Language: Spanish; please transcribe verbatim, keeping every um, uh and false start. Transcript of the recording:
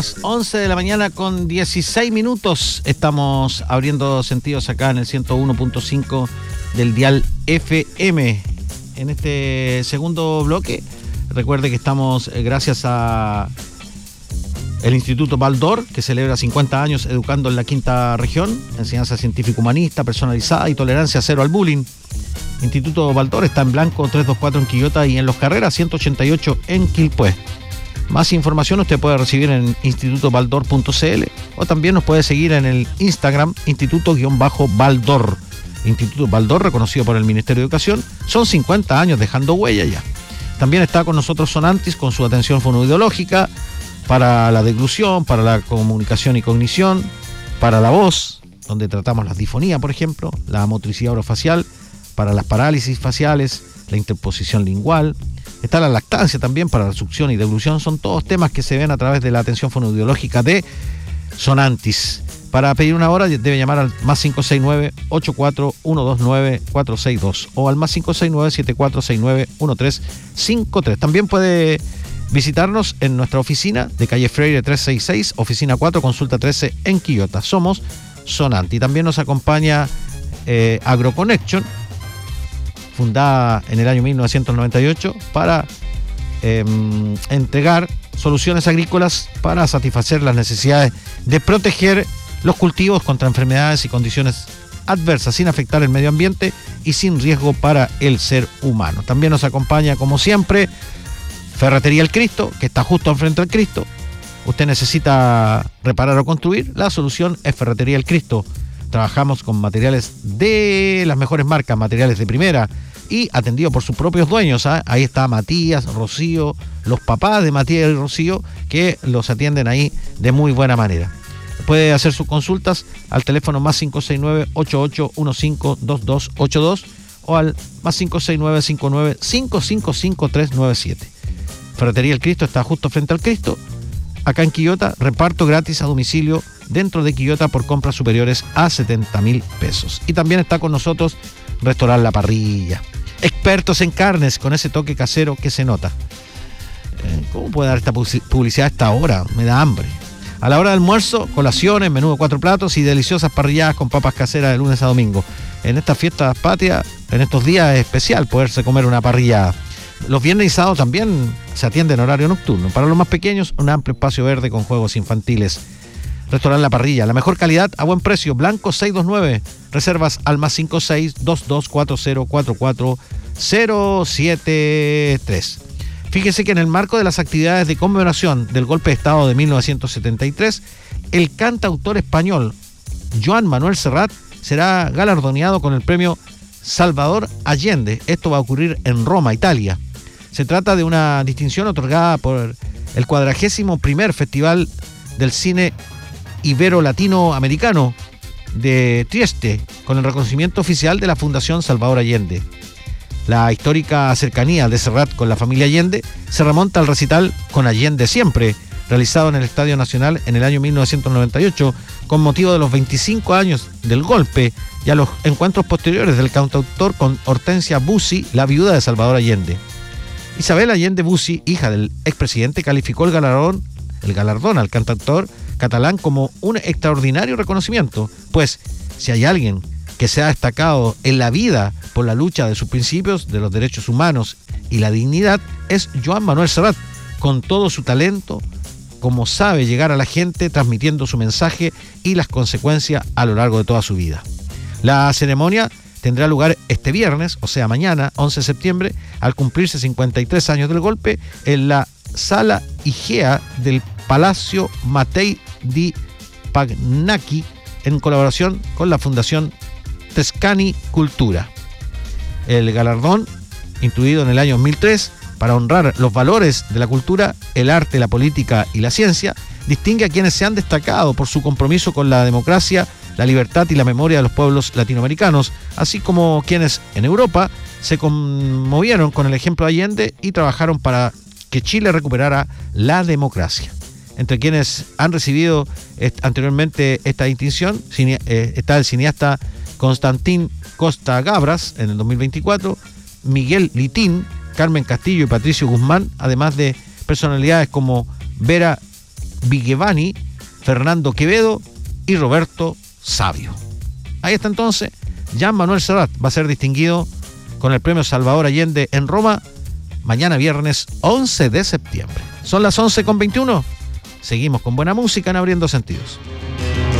las once de la mañana con dieciséis minutos. Estamos abriendo sentidos acá en el ciento uno punto cinco del dial F M. En este segundo bloque, recuerde que estamos eh, gracias a el Instituto Baldor, que celebra cincuenta años educando en la quinta región, enseñanza científico-humanista, personalizada y tolerancia cero al bullying. Instituto Baldor está en Blanco trescientos veinticuatro en Quillota y en Los Carreras ciento ochenta y ocho en Quilpué. Más información usted puede recibir en instituto baldor punto c l o también nos puede seguir en el Instagram instituto-baldor. Instituto Baldor, reconocido por el Ministerio de Educación, son cincuenta años dejando huella ya. También está con nosotros Sonantis con su atención fonoaudiológica para la deglución, para la comunicación y cognición, para la voz, donde tratamos la disfonía, por ejemplo, la motricidad orofacial, para las parálisis faciales, la interposición lingual. Está la lactancia también para la succión y deglución. Son todos temas que se ven a través de la atención fonoaudiológica de Sonantis. Para pedir una hora debe llamar al más cinco seis nueve, ocho cuatro uno dos nueve, cuatro seis dos o al más cinco seis nueve, siete cuatro seis nueve, uno tres cinco tres. También puede visitarnos en nuestra oficina de calle Freire trescientos sesenta y seis, oficina cuatro, consulta trece en Quillota. Somos Sonanti. También nos acompaña eh, AgroConnection, fundada en el año mil novecientos noventa y ocho para eh, entregar soluciones agrícolas para satisfacer las necesidades de proteger los cultivos contra enfermedades y condiciones adversas sin afectar el medio ambiente y sin riesgo para el ser humano. También nos acompaña, como siempre, Ferretería El Cristo, que está justo enfrente del Cristo. Usted necesita reparar o construir, la solución es Ferretería El Cristo. Trabajamos con materiales de las mejores marcas, materiales de primera y atendido por sus propios dueños. ¿eh? Ahí está Matías, Rocío, los papás de Matías y Rocío, que los atienden ahí de muy buena manera. Puede hacer sus consultas al teléfono más cinco seis nueve, ocho ocho uno cinco, dos dos ocho dos o al más cinco seis nueve, cinco nueve cinco cinco cinco tres nueve siete. Ferretería El Cristo está justo frente al Cristo, acá en Quillota. Reparto gratis a domicilio dentro de Quillota por compras superiores a setenta mil pesos. Y también está con nosotros Restaurant La Parrilla, expertos en carnes con ese toque casero que se nota. Eh, ¿Cómo puede dar esta publicidad a esta hora? Me da hambre. A la hora del almuerzo, colaciones, menú de cuatro platos y deliciosas parrilladas con papas caseras de lunes a domingo. En estas fiestas patrias, en estos días es especial poderse comer una parrillada. Los viernes y sábados también se atiende en horario nocturno. Para los más pequeños, un amplio espacio verde con juegos infantiles. Restaurante La Parrilla, la mejor calidad a buen precio. Blanco seiscientos veintinueve. Reservas al más cinco seis, dos dos cuatro cero, cuatro cuatro cero siete tres. Fíjese que en el marco de las actividades de conmemoración del golpe de Estado de mil novecientos setenta y tres, el cantautor español Joan Manuel Serrat será galardoneado con el premio Salvador Allende. Esto va a ocurrir en Roma, Italia. Se trata de una distinción otorgada por el cuadragésimo primer Festival del Cine Ibero-Latinoamericano de Trieste, con el reconocimiento oficial de la Fundación Salvador Allende. La histórica cercanía de Serrat con la familia Allende se remonta al recital Con Allende Siempre, realizado en el Estadio Nacional en el año mil novecientos noventa y ocho, con motivo de los veinticinco años del golpe y a los encuentros posteriores del cantautor con Hortensia Bussi, la viuda de Salvador Allende. Isabel Allende Bussi, hija del expresidente, calificó el galardón, el galardón al cantautor catalán como un extraordinario reconocimiento, pues si hay alguien que se ha destacado en la vida por la lucha de sus principios, de los derechos humanos y la dignidad, es Joan Manuel Serrat, con todo su talento, como sabe llegar a la gente transmitiendo su mensaje y las consecuencias a lo largo de toda su vida. La ceremonia tendrá lugar este viernes, o sea mañana, once de septiembre, al cumplirse cincuenta y tres años del golpe, en la Sala Igea del Palacio Matei di Pagnacchi, en colaboración con la Fundación Tescani Cultura. El galardón, instituido en el año dos mil tres, para honrar los valores de la cultura, el arte, la política y la ciencia, distingue a quienes se han destacado por su compromiso con la democracia, la libertad y la memoria de los pueblos latinoamericanos, así como quienes en Europa se conmovieron con el ejemplo de Allende y trabajaron para que Chile recuperara la democracia. Entre quienes han recibido anteriormente esta distinción está el cineasta Constantín Costa Gabras en el dos mil veinticuatro, Miguel Litín, Carmen Castillo y Patricio Guzmán, además de personalidades como Vera Vigevani, Fernando Quevedo y Roberto Sabio. Ahí está entonces, Jean Manuel Serrat va a ser distinguido con el premio Salvador Allende en Roma mañana viernes once de septiembre. Son las once con veintiuno. Seguimos con buena música en Abriendo Sentidos.